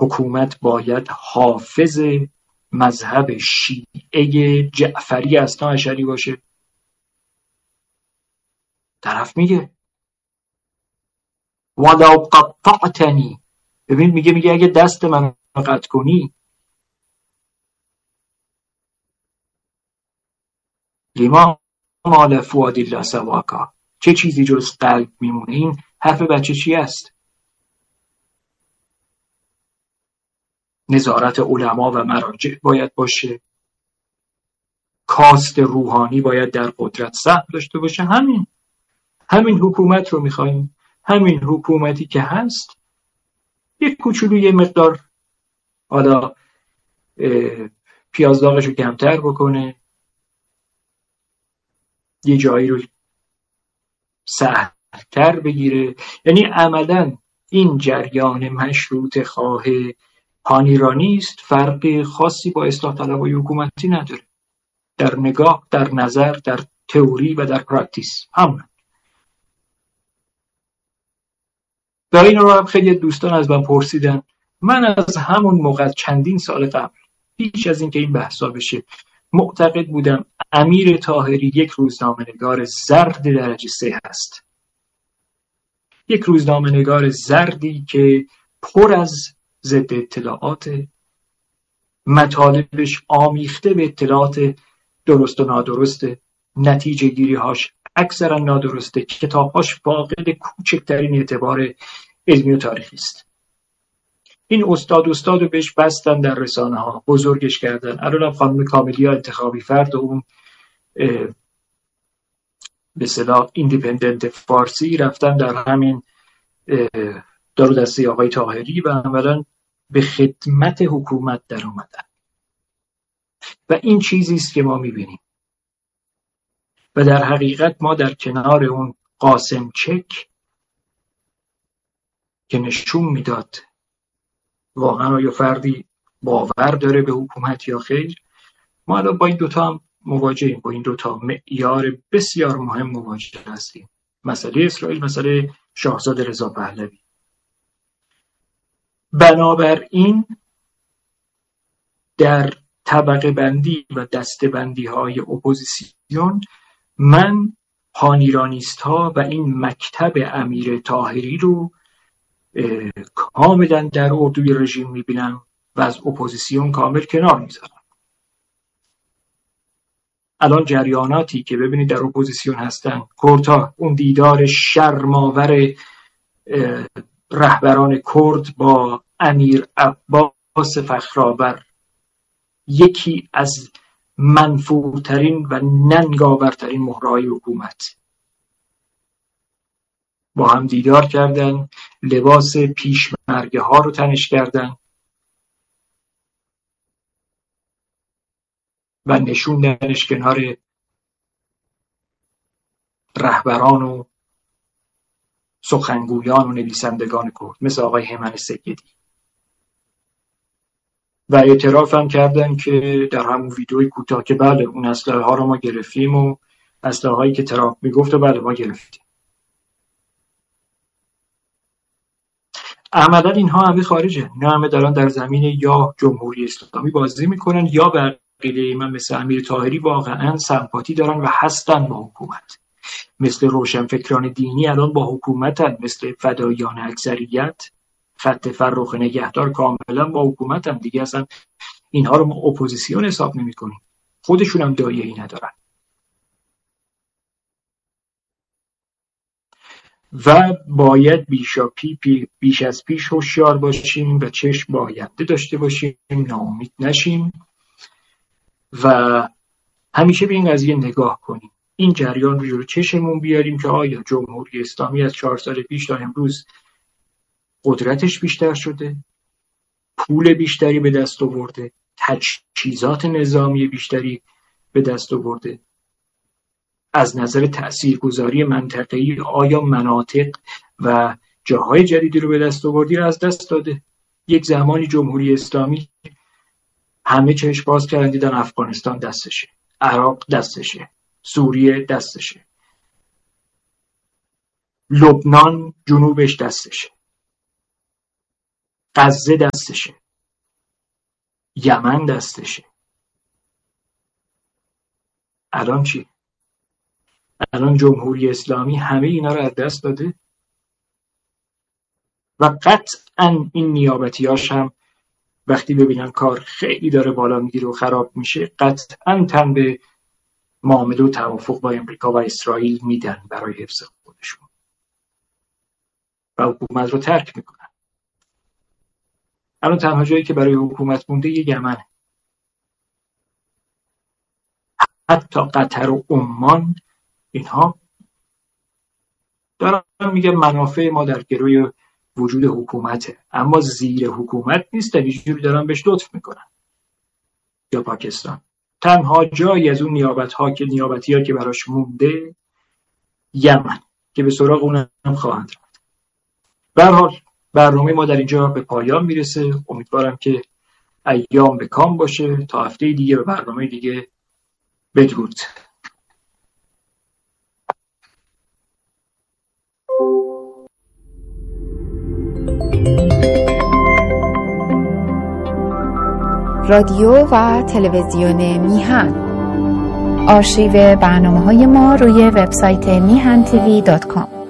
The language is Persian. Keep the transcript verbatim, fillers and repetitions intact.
حکومت باید حافظ مذهب شیعه جعفری اثنا عشری باشه. طرف میگه ولو قطعتنی، ببین میگه میگه اگه دست من قطع کنی، لما مال فؤاد الله سواکا، چه چیزی جز قلب میمونه؟ این حرف بچه چی است؟ نظارت علما و مراجع باید باشه، کاست روحانی باید در قدرت سهم داشته باشه. همین همین حکومت رو میخواییم. همین حکومتی که هست یک کوچولو یه مقدار حالا پیاز داغش رو کمتر بکنه، یه جایی رو سهل‌تر بگیره. یعنی عملاً این جریان مشروط خواه پانیرانی است، فرق خاصی با اصلاح طلبای حکومتی نداره. در نگاه، در نظر، در تئوری و در پرکتیس همون. و این رو هم خیلی دوستان از من پرسیدن. من از همون موقع چندین سال قبل، پیش از اینکه این بحثا بشه، معتقد بودم امیر طاهری یک روزنامه‌نگار زرد درجه سه هست. یک روزنامه‌نگار زردی که پر از ضد اطلاعات، مطالبش آمیخته به اطلاعات درست و نادرست، نتیجه گیری هاش اکثرا نادرسته، کتاب هاش فاقد کوچکترین اعتبار علمی و تاریخی است. این استاد استاد رو بهش بستن در رسانه ها، بزرگش کردن. الان هم خانم کاملیا انتخابی فرد و اون به اصطلاح ایندیپندنت فارسی رفتن در همین دارو دسته آقای طاهری و عملاً به خدمت حکومت در اومدن. و این چیزی است که ما میبینیم. و در حقیقت ما در کنار اون قاسم چک که نشون میداد واقعا آیا فردی باور داره به حکومت یا خیر، ما الان با این دوتا هم مواجهیم، با این دوتا معیار بسیار مهم مواجه هستیم. مسئله اسرائیل، مسئله شاهزاده رضا پهلوی. بنابراین در طبقه بندی و دسته بندی های اپوزیسیون من پانیرانیست ها و این مکتب امیر طاهری رو کاملا در اردوی رژیم میبینم و از اپوزیسیون کامل کنار میذارم. الان جریاناتی که ببینید در اپوزیسیون هستن، کردها، اون دیدار شرم‌آور رهبران کرد با امیر عباس فخرآور، یکی از منفورترین و ننگاورترین مهرهای حکومت، با هم دیدار کردن، لباس پیشمرگه ها رو تنش کردن و نشوندنش کنار رهبران و سخنگویان و نویسندگان کرد مثل آقای هیمن سیدی. و اعتراف هم کردن که در همون ویدئوی کوتاه که بله اون اسلحه ها رو ما گرفتیم و اسلحه هایی که ترامپ میگفت بله ما گرفتیم. عملا اینها همه خارجه، اینا همه دارن در زمین یا جمهوری اسلامی بازی میکنن یا به عقیده من مثل امیر طاهری واقعا سمپاتی دارن و هستن با حکومت. مثل روشنفکران دینی الان با حکومتن، مثل فداییان اکثریت، خط فرخ نگهدار کاملا با حکومتن دیگه. اصلا اینها رو ما اپوزیسیون حساب نمی کنیم، خودشون هم دایه‌ای ندارن. و باید بیشاپی پی بیش از پیش هوشیار باشیم و چشم با آینده داشته باشیم، ناامید نشیم و همیشه به این قضیه نگاه کنیم، این جریان رو جلو چشمون بیاریم که آیا جمهوری اسلامی از چهار سال پیش تا امروز قدرتش بیشتر شده، پول بیشتری به دست آورده، تجهیزات نظامی بیشتری به دست آورده، از نظر تاثیرگذاری منطقه‌ای آیا مناطق و جاهای جدیدی رو به دست آوردی رو از دست داده. یک زمانی جمهوری اسلامی همه چشم باز کردن دیدن افغانستان دستشه، عراق دستشه، سوریه دستشه، لبنان جنوبش دستشه. غزه دستشه، یمن دستشه. الان چی؟ الان جمهوری اسلامی همه اینا رو از دست داده و قطعا این نیابتیاش هم وقتی ببینن کار خیلی داره بالا میگیره و خراب میشه، قطعا تن به معامله و توافق با امریکا و اسرائیل میدن برای حفظ خودشون و حکومت رو ترک میکنن. الان تنها جایی که برای حکومت مونده یه یمنه. حتی قطر و عمان اینها دارن میگه منافع ما در گروی وجود حکومته، اما زیر حکومت نیست، اینجوری دارن بهش لطف میکنن. یا پاکستان تنها جایی از اون نیابت ها که نیابتی ها که براش مونده یمن که به سراغ اون هم خواهند رفت. به هر حال برنامه ما در اینجا به پایان میرسه. امیدوارم که ایام به کام باشه. تا هفته دیگه به برنامه دیگه بدرود. رادیو و تلویزیون میهن. آرشیو برنامه‌های ما روی وبسایت میهن تیوی دات کام.